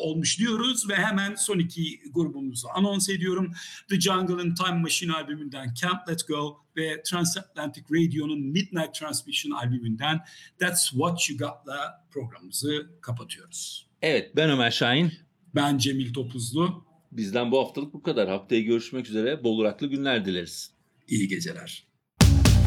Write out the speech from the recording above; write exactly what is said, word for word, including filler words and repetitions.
olmuş diyoruz ve hemen son iki grubumuzu anons ediyorum. The Jungle'ın Time Machine albümünden Can't Let Go ve Transatlantic Radio'nun Midnight Transmission albümünden That's What You Got'la programımızı kapatıyoruz. Evet, ben Ömer Şahin. Ben Cemil Topuzlu. Bizden bu haftalık bu kadar. Haftaya görüşmek üzere. Bol uraklı günler dileriz. İyi geceler.